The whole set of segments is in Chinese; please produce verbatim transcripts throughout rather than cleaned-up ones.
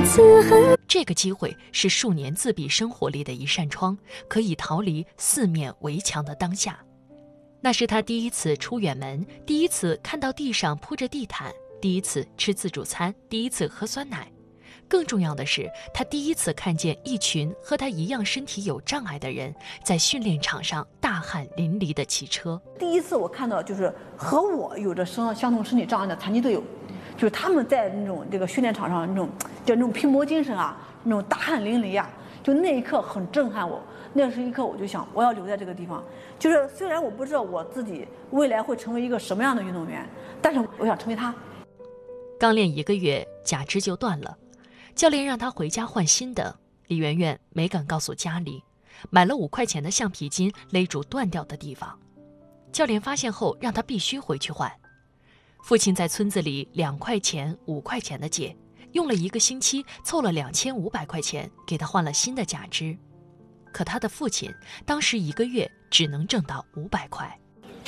这个机会是数年自闭生活里的一扇窗，可以逃离四面围墙的当下。那是他第一次出远门，第一次看到地上铺着地毯，第一次吃自助餐，第一次喝酸奶。更重要的是，他第一次看见一群和他一样身体有障碍的人在训练场上大汗淋漓地骑车。 第一次我看到就是和我有着相相同身体障碍的残疾队友，就是他们在那种这个训练场上那种就那种拼搏精神啊，那种大汗淋漓啊，就那一刻很震撼我。那是一刻我就想，我要留在这个地方。就是虽然我不知道我自己未来会成为一个什么样的运动员，但是我想成为他。 刚练一个月，假肢就断了。教练让他回家换新的，李媛媛没敢告诉家里，买了五块钱的橡皮筋勒住断掉的地方。教练发现后让他必须回去换。父亲在村子里两块钱五块钱的借，用了一个星期凑了两千五百块钱给他换了新的假肢。可他的父亲当时一个月只能挣到五百块。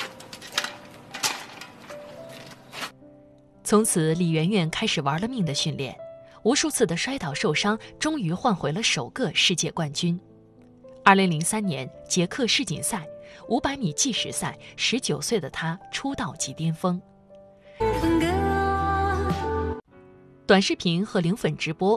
从此李媛媛开始玩了命的训练，无数次的摔倒受伤，终于换回了首个世界冠军。二零零三年捷克世锦赛五百米计时赛，十九岁的他出道即巅峰。短视频和零粉直播